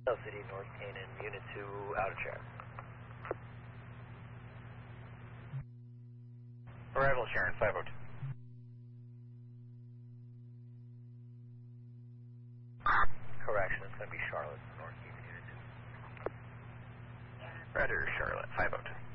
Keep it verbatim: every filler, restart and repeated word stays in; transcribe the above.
City, North Canaan, Unit two, out of check. Arrival Sharon, five oh two. Correction, it's going to be Charlotte, North Canaan, Unit two. Roger, Charlotte, five oh two.